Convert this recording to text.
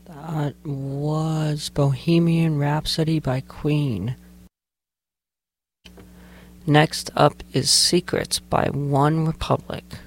That was Bohemian Rhapsody by Queen. Next up is Secrets by One Republic.